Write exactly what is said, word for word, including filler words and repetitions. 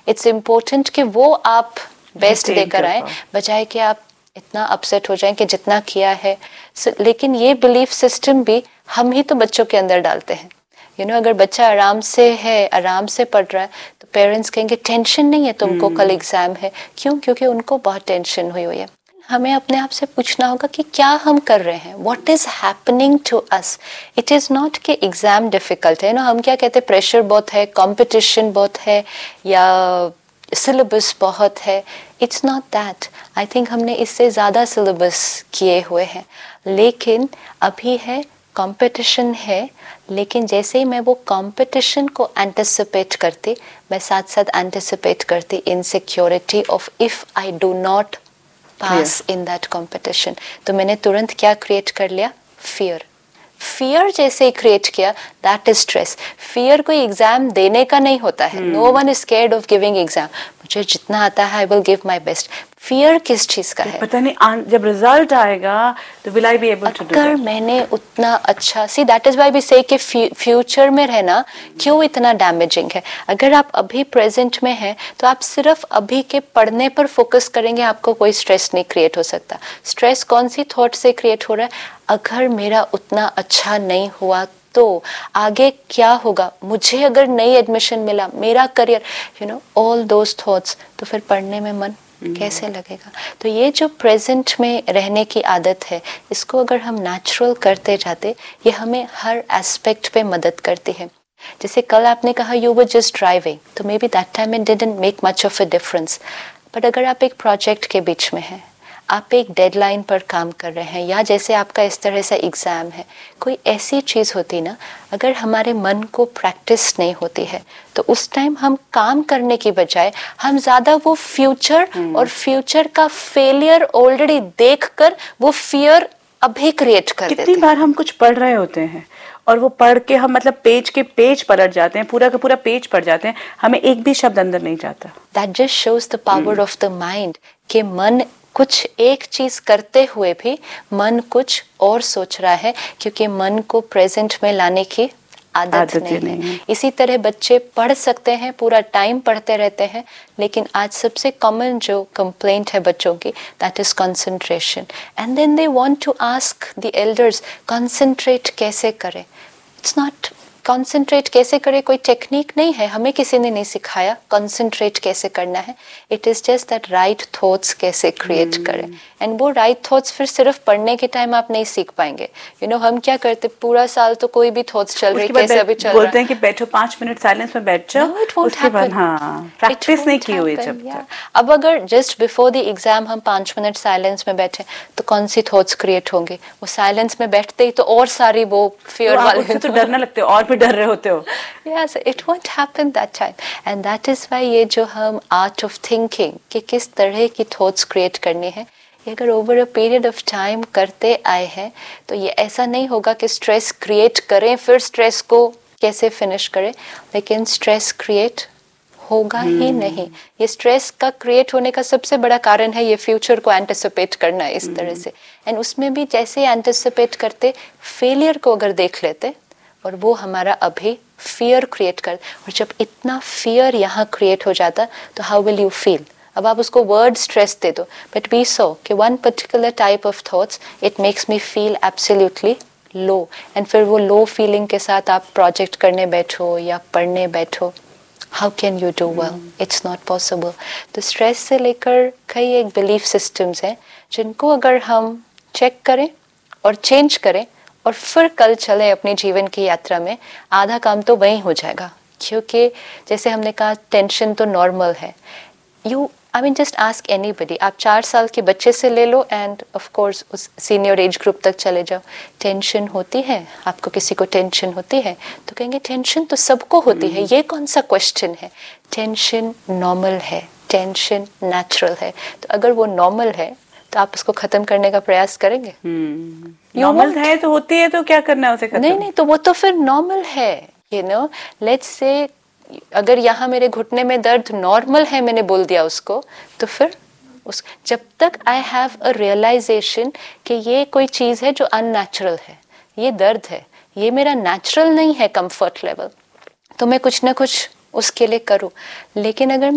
It's important कि वो आप बेस्ट देकर आए, बजाय कि आप इतना अपसेट हो जाएं कि जितना किया है। so, लेकिन ये बिलीफ सिस्टम भी हम ही तो बच्चों के अंदर डालते हैं। यू you नो know, अगर बच्चा आराम से है, आराम से पढ़ रहा है, तो पेरेंट्स कहेंगे टेंशन नहीं है तुमको, hmm. कल एग्जाम है। क्यों? क्योंकि उनको बहुत टेंशन हुई हुई है। हमें अपने आप से पूछना होगा कि क्या हम कर रहे हैं, what is happening to us. It is not कि एग्जाम डिफिकल्ट है। नो हम क्या कहते हैं, प्रेशर बहुत है, कंपटीशन बहुत है, या सिलेबस बहुत है। It's not that. I think हमने इससे ज़्यादा सिलेबस किए हुए हैं, लेकिन अभी है कंपटीशन है। लेकिन जैसे ही मैं वो कंपटीशन को एंटिसिपेट करती, मैं साथ साथ एंटिसिपेट करती insecurity of if I do not pass in that competition. तो मैंने तुरंत क्या क्रिएट कर लिया, फियर। फियर जैसे ही क्रिएट किया, दैट इज स्ट्रेस। फियर कोई एग्जाम देने का नहीं होता है। No one is scared of giving exam. मुझे जितना आता है I will give my best. Fear किस चीज का है, पता नहीं जब रिजल्ट आएगा तो will I be able to do that. अगर मैंने उतना अच्छा, see that is why we से कि फ्यूचर में रहना क्यों इतना डैमेजिंग है। अगर आप अभी प्रेजेंट में हैं तो आप सिर्फ अभी के पढ़ने पर फोकस करेंगे, आपको कोई स्ट्रेस नहीं क्रिएट हो सकता। स्ट्रेस कौन सी थॉट से क्रिएट हो रहा है, अगर मेरा उतना अच्छा नहीं हुआ तो आगे क्या होगा, मुझे अगर नई एडमिशन मिला, मेरा career, you know all those thoughts, तो फिर पढ़ने में मन कैसे लगेगा। तो ये जो प्रेजेंट में रहने की आदत है, इसको अगर हम नेचुरल करते जाते, ये हमें हर एस्पेक्ट पे मदद करती है। जैसे कल आपने कहा यू वर जस्ट ड्राइविंग, तो may be that time it didn't make much of a difference. But अगर आप एक प्रोजेक्ट के बीच में हैं, आप एक डेडलाइन पर काम कर रहे हैं, या जैसे आपका इस तरह से एग्ज़ाम है, कोई ऐसी चीज़ होती ना, अगर हमारे मन को प्रैक्टिस नहीं होती है, तो उस टाइम हम काम करने की बजाय हम ज़्यादा वो फ्यूचर hmm. और फ्यूचर का फेलियर ऑलरेडी देखकर वो फियर अभी क्रिएट कर देते हैं। कितनी बार हम कुछ पढ़ रहे होते हैं और वो पढ़ के हम मतलब पेज के पेज पलट जाते हैं, पूरा का पूरा पेज पढ़ जाते हैं, हमें एक भी शब्द अंदर नहीं जाता। That just shows the power of the mind, कि मन कुछ एक चीज करते हुए भी मन कुछ और सोच रहा है, क्योंकि मन को प्रेजेंट में लाने की आदत, आदत नहीं, नहीं है। इसी तरह बच्चे पढ़ सकते हैं, पूरा टाइम पढ़ते रहते हैं, लेकिन आज सबसे कॉमन जो कंप्लेंट है बच्चों की, that is concentration. And then they want to ask the elders, concentrate कैसे करें। इट्स नॉट कंसंट्रेट कैसे करें, कोई टेक्निक नहीं है, हमें किसी ने नहीं सिखाया कंसंट्रेट कैसे करना है। It is just that right thoughts कैसे क्रिएट hmm. करें। एंड वो राइट थॉट्स फिर सिर्फ पढ़ने के टाइम आप नहीं सीख पाएंगे। यू you नो know, हम क्या करते, पूरा साल तो कोई भी थॉट्स चल रही, कैसे अभी चल बोलते हैं कि बैठो पांच मिनट साइलेंस में बैठ जाओ, no, उसके बाद हाँ प्रैक्टिस नहीं की हुई जब तक। अब अगर जस्ट बिफोर द एग्जाम हम पांच मिनट साइलेंस में बैठे, तो कौन सी थॉट्स क्रिएट होंगे। वो साइलेंस में बैठते ही तो और सारी वो फियर वाले, तो डरने लगते हो और भी डर रहे होते हो। Yes, it won't happen that time, and that is why ये जो हम आर्ट ऑफ थिंकिंग कि किस तरह की थॉट्स क्रिएट करनी है, ये अगर over a period of time करते आए हैं, तो ये ऐसा नहीं होगा कि स्ट्रेस क्रिएट करें फिर स्ट्रेस को कैसे फिनिश करें, लेकिन स्ट्रेस क्रिएट होगा hmm. ही नहीं। ये स्ट्रेस का क्रिएट होने का सबसे बड़ा कारण है ये फ्यूचर को एंटिसिपेट करना इस hmm. तरह से। एंड उसमें भी जैसे एंटिसिपेट करते, फेलियर को अगर देख लेते और वो हमारा अभी फियर क्रिएट कर, और जब इतना फियर यहाँ क्रिएट हो जाता, तो हाउ विल यू फील। अब आप उसको वर्ड स्ट्रेस दे दो, बट वी सो कि one particular type of thoughts it makes me feel absolutely low, and फिर वो लो फीलिंग के साथ आप प्रोजेक्ट करने बैठो या पढ़ने बैठो, how can you do well, it's not possible. तो स्ट्रेस से लेकर कई एक बिलीफ सिस्टम्स हैं जिनको अगर हम चेक करें और चेंज करें और फिर कल चले अपने जीवन की यात्रा में, आधा काम तो वहीं हो जाएगा। क्योंकि जैसे हमने कहा टेंशन तो नॉर्मल है। You I mean just ask anybody, आप चार साल के बच्चे से ले लो एंड ऑफ कोर्स उस सीनियर एज ग्रुप तक चले जाओ, टेंशन होती है आपको, किसी को टेंशन होती है तो कहेंगे टेंशन तो सबको होती है, ये कौन सा क्वेश्चन है। टेंशन नॉर्मल है, टेंशन नेचुरल है। तो अगर वो नॉर्मल है तो आप उसको खत्म करने का प्रयास करेंगे। नॉर्मल है तो होती है, तो क्या करना है उसे खत्म? नहीं नहीं, तो वो तो फिर नॉर्मल है। यू नो लेट्स से अगर यहाँ मेरे घुटने में दर्द नॉर्मल है, मैंने बोल दिया उसको, तो फिर उस जब तक आई हैव अ रियलाइजेशन कि ये कोई चीज़ है जो अननेचुरल है, ये दर्द है, ये मेरा नेचुरल नहीं है कंफर्ट लेवल, तो मैं कुछ ना कुछ उसके लिए करूँ। लेकिन अगर